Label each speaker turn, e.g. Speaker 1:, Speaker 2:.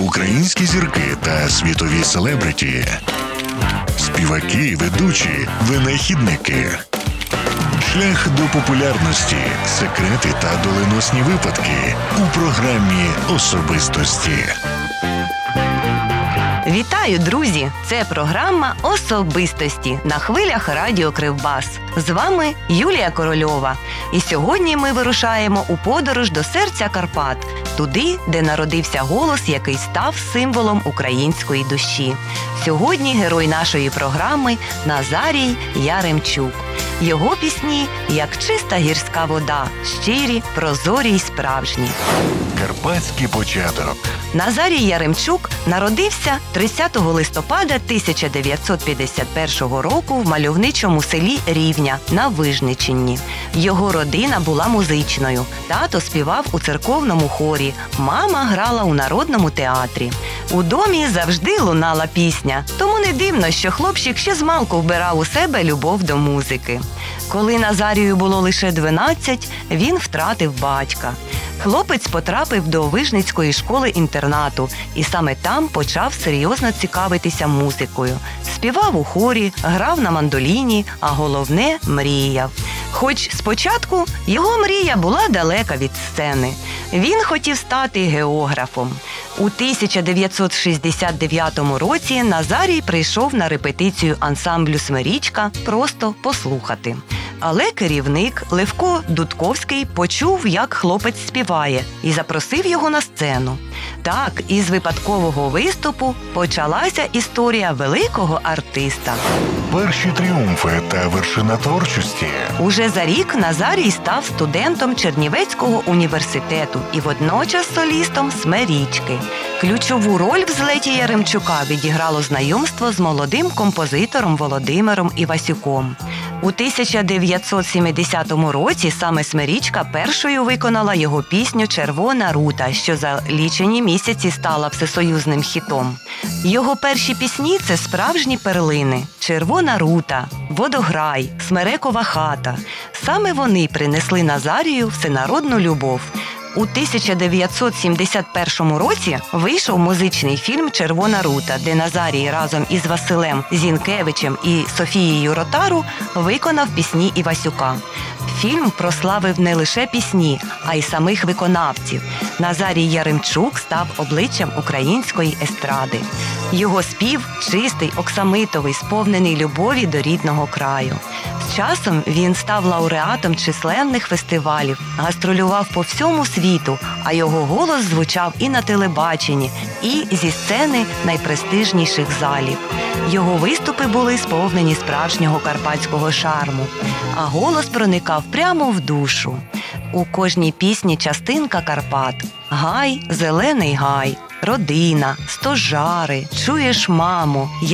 Speaker 1: українські зірки та світові селебриті, співаки, ведучі, винахідники. Шлях до популярності, секрети та доленосні випадки у програмі «Особистості».
Speaker 2: Вітаю, друзі! Це програма «Особистості» на хвилях Радіо Кривбас. З вами Юлія Корольова. І сьогодні ми вирушаємо у подорож до серця Карпат, туди, де народився голос, який став символом української душі. Сьогодні герой нашої програми – Назарій Яремчук. Його пісні – як чиста гірська вода, щирі, прозорі й справжні.
Speaker 1: Карпатський початок.
Speaker 2: Назарій Яремчук народився 30 листопада 1951 року в мальовничому селі Рівня на Вижниччині. Його родина була музичною. Тато співав у церковному хорі, мама грала у народному театрі. У домі завжди лунала пісня, тому не дивно, що хлопчик ще змалку вбирав у себе любов до музики. Коли Назарію було лише 12, він втратив батька. Хлопець потрапив до Вижницької школи-інтернату і саме там почав серйозно цікавитися музикою. Співав у хорі, грав на мандоліні, а головне – мріяв. Хоч спочатку його мрія була далека від сцени. Він хотів стати географом. У 1969 році Назарій прийшов на репетицію ансамблю «Смирічка» просто послухати. Але керівник Левко Дудковський почув, як хлопець співає, і запросив його на сцену. Так, із випадкового виступу почалася історія великого артиста.
Speaker 1: Перші тріумфи та вершина творчості.
Speaker 2: Уже за рік Назарій став студентом Чернівецького університету і водночас солістом «Смирічки». Ключову роль в злеті Яремчука відіграло знайомство з молодим композитором Володимиром Івасюком. У 1970 році саме «Смирічка» першою виконала його пісню «Червона рута», що за лічені місяці стала всесоюзним хітом. Його перші пісні – це справжні перлини «Червона рута», «Водограй», «Смерекова хата». Саме вони принесли Назарію всенародну любов. У 1971 році вийшов музичний фільм «Червона рута», де Назарій разом із Василем Зінкевичем і Софією Ротару виконав пісні Івасюка. Фільм прославив не лише пісні, а й самих виконавців. Назарій Яремчук став обличчям української естради. Його спів чистий, оксамитовий, сповнений любові до рідного краю. З часом він став лауреатом численних фестивалів, гастролював по всьому світу, а його голос звучав і на телебаченні, і зі сцени найпрестижніших залів. Його виступи були сповнені справжнього карпатського шарму, а голос проникав прямо в душу. У кожній пісні частинка Карпат. Гай, зелений гай, родина, стожари, чуєш, мамо,